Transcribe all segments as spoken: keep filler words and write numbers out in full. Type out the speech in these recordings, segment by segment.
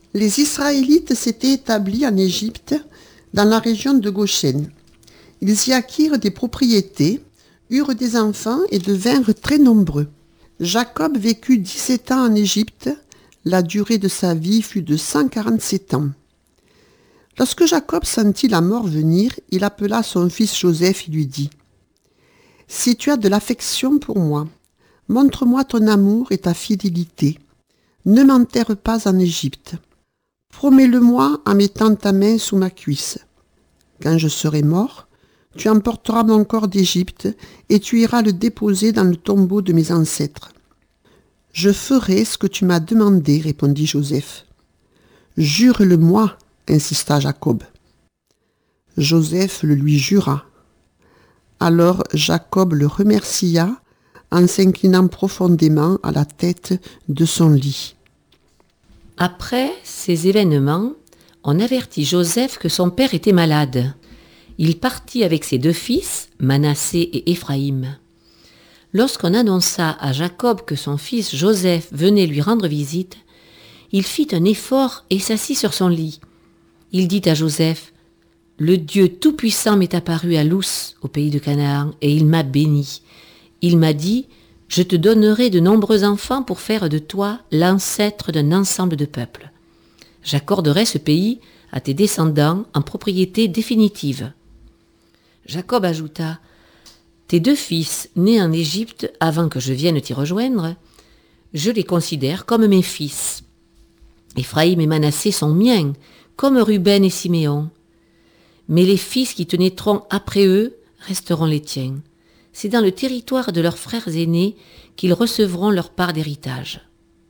Les Israélites s'étaient établis en Égypte, dans la région de Goshen. Ils y acquirent des propriétés, eurent des enfants et devinrent très nombreux. Jacob vécut dix-sept ans en Égypte. La durée de sa vie fut de cent quarante-sept ans. Lorsque Jacob sentit la mort venir, il appela son fils Joseph et lui dit « Si tu as de l'affection pour moi, montre-moi ton amour et ta fidélité. Ne m'enterre pas en Égypte. Promets-le-moi en mettant ta main sous ma cuisse. Quand je serai mort, tu emporteras mon corps d'Égypte et tu iras le déposer dans le tombeau de mes ancêtres. » « Je ferai ce que tu m'as demandé, répondit Joseph. « Jure-le-moi, insista Jacob. Joseph le lui jura. Alors Jacob le remercia en s'inclinant profondément à la tête de son lit. Après ces événements, on avertit Joseph que son père était malade. Il partit avec ses deux fils, Manassé et Éphraïm. Lorsqu'on annonça à Jacob que son fils Joseph venait lui rendre visite, il fit un effort et s'assit sur son lit. Il dit à Joseph, « Le Dieu Tout-Puissant m'est apparu à Luz, au pays de Canaan, et il m'a béni. Il m'a dit, « Je te donnerai de nombreux enfants pour faire de toi l'ancêtre d'un ensemble de peuples. J'accorderai ce pays à tes descendants en propriété définitive. » Jacob ajouta, « Tes deux fils, nés en Égypte avant que je vienne t'y rejoindre, je les considère comme mes fils. Éphraïm et Manassé sont miens, comme Ruben et Siméon. Mais les fils qui te naîtront après eux resteront les tiens. C'est dans le territoire de leurs frères aînés qu'ils recevront leur part d'héritage.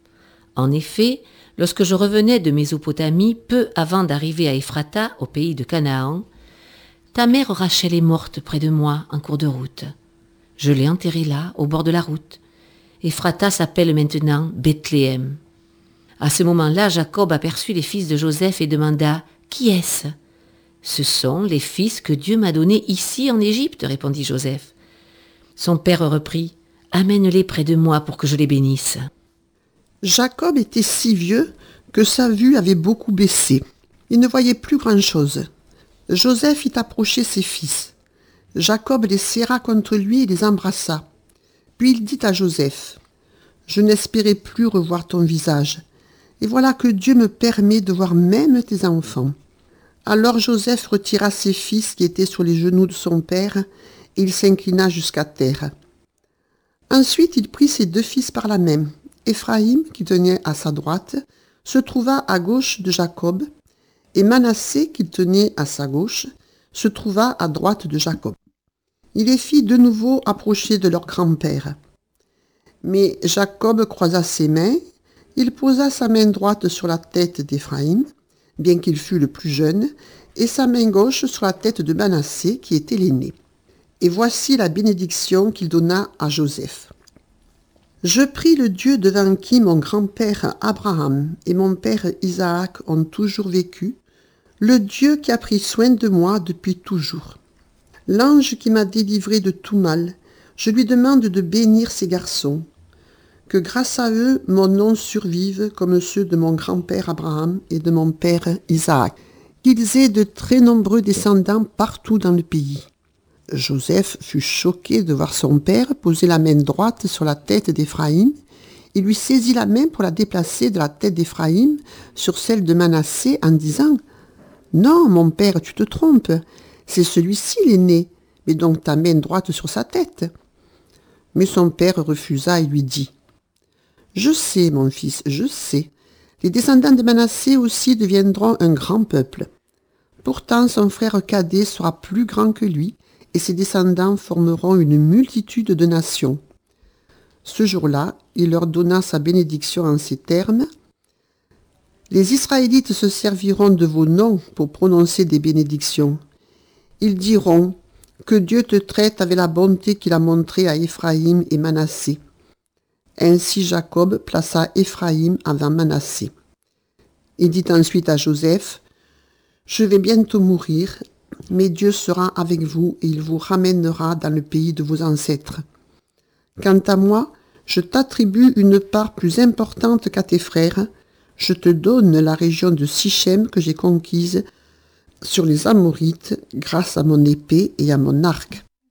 En effet, lorsque je revenais de Mésopotamie, peu avant d'arriver à Ephrata, au pays de Canaan, ta mère Rachel est morte près de moi en cours de route. Je l'ai enterrée là, au bord de la route. Ephrata s'appelle maintenant Bethléem. À ce moment-là, Jacob aperçut les fils de Joseph et demanda « Qui est-ce » ?« Ce sont les fils que Dieu m'a donnés ici en Égypte, répondit Joseph. Son père reprit « Amène-les près de moi pour que je les bénisse. » Jacob était si vieux que sa vue avait beaucoup baissé. Il ne voyait plus grand-chose. Joseph fit approcher ses fils. Jacob les serra contre lui et les embrassa. Puis il dit à Joseph, « Je n'espérais plus revoir ton visage, et voilà que Dieu me permet de voir même tes enfants. » Alors Joseph retira ses fils qui étaient sur les genoux de son père, et il s'inclina jusqu'à terre. Ensuite il prit ses deux fils par la main. Éphraïm, qui tenait à sa droite, se trouva à gauche de Jacob, et Manassé, qu'il tenait à sa gauche, se trouva à droite de Jacob. Il les fit de nouveau approcher de leur grand-père. Mais Jacob croisa ses mains, il posa sa main droite sur la tête d'Éphraïm, bien qu'il fût le plus jeune, et sa main gauche sur la tête de Manassé, qui était l'aîné. Et voici la bénédiction qu'il donna à Joseph. « Je prie le Dieu devant qui mon grand-père Abraham et mon père Isaac ont toujours vécu, le Dieu qui a pris soin de moi depuis toujours. L'ange qui m'a délivré de tout mal, je lui demande de bénir ces garçons, que grâce à eux, mon nom survive comme ceux de mon grand-père Abraham et de mon père Isaac, qu'ils aient de très nombreux descendants partout dans le pays. » Joseph fut choqué de voir son père poser la main droite sur la tête d'Éphraïm. Il lui saisit la main pour la déplacer de la tête d'Éphraïm sur celle de Manassé en disant « Non, mon père, tu te trompes, c'est celui-ci l'aîné, mets donc ta main droite sur sa tête. » Mais son père refusa et lui dit « Je sais, mon fils, je sais. Les descendants de Manassé aussi deviendront un grand peuple. Pourtant, son frère cadet sera plus grand que lui, et ses descendants formeront une multitude de nations. » Ce jour-là, il leur donna sa bénédiction en ces termes. « Les Israélites se serviront de vos noms pour prononcer des bénédictions. Ils diront que Dieu te traite avec la bonté qu'il a montrée à Éphraïm et Manassé. » Ainsi Jacob plaça Éphraïm avant Manassé. Il dit ensuite à Joseph, « Je vais bientôt mourir, mais Dieu sera avec vous et il vous ramènera dans le pays de vos ancêtres. Quant à moi, je t'attribue une part plus importante qu'à tes frères, je te donne la région de Sichem que j'ai conquise sur les Amorites grâce à mon épée et à mon arc.